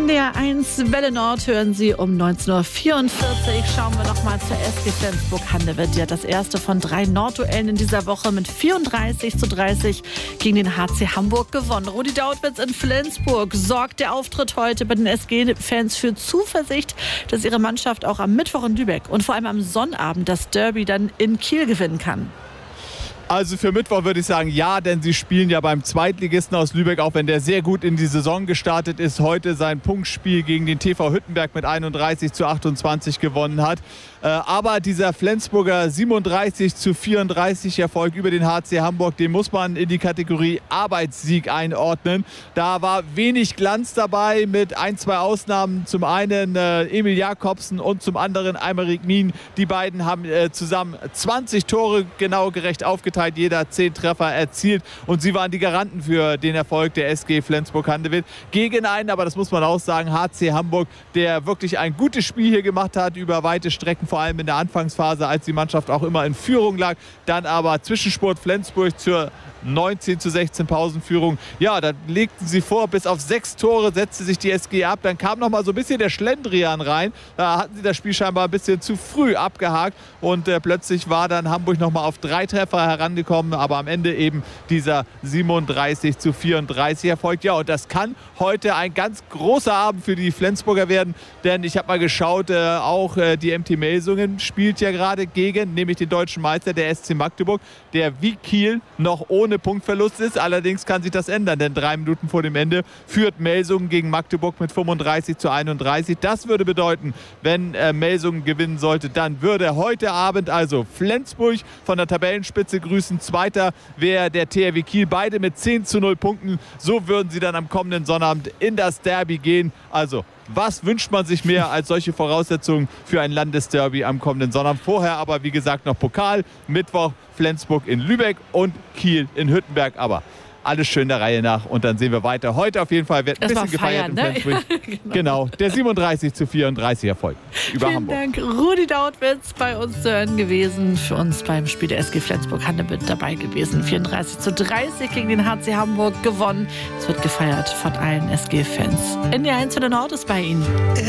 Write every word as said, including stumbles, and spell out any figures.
D R eins Welle Nord hören Sie um neunzehn Uhr vierundvierzig. Schauen wir noch mal zur S G Flensburg-Handewitt. Die hat das erste von drei Nordduellen in dieser Woche mit vierunddreißig zu dreißig gegen den H C Hamburg gewonnen. Rudi Dautwitz in Flensburg. Sorgt der Auftritt heute bei den S G-Fans für Zuversicht, dass ihre Mannschaft auch am Mittwoch in Lübeck und vor allem am Sonnabend das Derby dann in Kiel gewinnen kann? Also für Mittwoch würde ich sagen, ja, denn sie spielen ja beim Zweitligisten aus Lübeck, auch wenn der sehr gut in die Saison gestartet ist, heute sein Punktspiel gegen den T V Hüttenberg mit einunddreißig zu achtundzwanzig gewonnen hat. Aber dieser Flensburger siebenunddreißig zu vierunddreißig Erfolg über den H C Hamburg, den muss man in die Kategorie Arbeitssieg einordnen. Da war wenig Glanz dabei mit ein, zwei Ausnahmen. Zum einen äh, Emil Jakobsen und zum anderen Aymeric Mien. Die beiden haben äh, zusammen zwanzig Tore genau gerecht aufgeteilt, jeder zehn Treffer erzielt. Und sie waren die Garanten für den Erfolg der S G Flensburg-Handewitt. Gegen einen, aber das muss man auch sagen, H C Hamburg, der wirklich ein gutes Spiel hier gemacht hat über weite Strecken, vor allem in der Anfangsphase, als die Mannschaft auch immer in Führung lag. Dann aber Zwischenspurt Flensburg zur neunzehn zu sechzehn Pausenführung. Ja, dann legten sie vor, bis auf sechs Tore setzte sich die S G ab. Dann kam noch mal so ein bisschen der Schlendrian rein. Da hatten sie das Spiel scheinbar ein bisschen zu früh abgehakt und äh, plötzlich war dann Hamburg noch mal auf drei Treffer herangekommen, aber am Ende eben dieser siebenunddreißig zu vierunddreißig Erfolg. Ja, und das kann heute ein ganz großer Abend für die Flensburger werden, denn ich habe mal geschaut, äh, auch äh, die M T Melsungen spielt ja gerade gegen, nämlich den deutschen Meister, der S C Magdeburg, der wie Kiel noch ohne Punktverlust ist. Allerdings kann sich das ändern, denn drei Minuten vor dem Ende führt Melsungen gegen Magdeburg mit fünfunddreißig zu einunddreißig. Das würde bedeuten, wenn äh, Melsungen gewinnen sollte, dann würde heute Abend also Flensburg von der Tabellenspitze grüßen. Zweiter wäre der T H W Kiel, beide mit zehn zu null Punkten. So würden sie dann am kommenden Sonnabend in das Derby gehen. Also was wünscht man sich mehr als solche Voraussetzungen für ein Landesderby am kommenden Sonnabend? Vorher aber, wie gesagt, noch Pokal. Mittwoch Flensburg in Lübeck und Kiel in Hüttenberg. Aber alles schön der Reihe nach. Und dann sehen wir weiter. Heute auf jeden Fall wird ein Das bisschen war gefeiert feiern, in ne? Flensburg. Genau. Genau, der siebenunddreißig zu vierunddreißig Erfolg über Vielen Hamburg. Dank, Rudi Dautwitz, bei uns zu hören gewesen. Für uns beim Spiel der S G Flensburg-Handewitt dabei gewesen. vierunddreißig zu dreißig gegen den H C Hamburg gewonnen. Es wird gefeiert von allen S G-Fans. In der eins Welle Nord ist bei Ihnen.